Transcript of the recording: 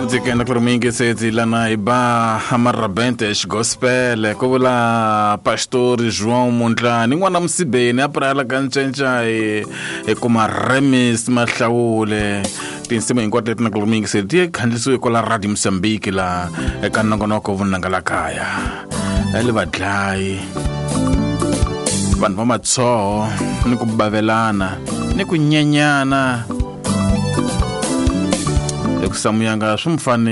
Muzikenda kurumingi seti lana iba amarabente gospel kuvula pastor João Mondlane n'wana Msibeni aprala kanchencha kuma remis mahlawule tinsimu hinkwato leti na kurumingi seti khandlisiwe kwa la Radio Mozambique la eka nongonoko vunanga kaya le vadlayi vanhu va matsoho ni ku bavelana ni ku nyenyana eku samuyanga swimfani